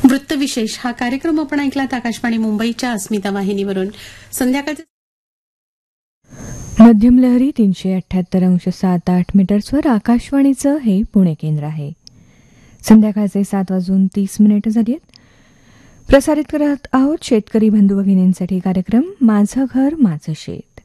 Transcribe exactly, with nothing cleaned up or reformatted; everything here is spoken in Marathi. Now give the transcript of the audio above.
वृत्तविशेष हा कार्यक्रम आपण ऐकलात आकाशवाणी मुंबईच्या अस्मिता वाहिनीवरून. संध्याकाळचे मध्यम लहरी तीनशे अठ्ठ्याहत्तर अंश सात आठ मीटर्सवर आकाशवाणीचं हे पुणे केंद्र आहे. संध्याकाळचे सात वाजून तीस मिनिटं झाली आहेत. प्रसारित करत आहोत शेतकरी बंधू भगिनींसाठी कार्यक्रम माझं घर माझं शेत.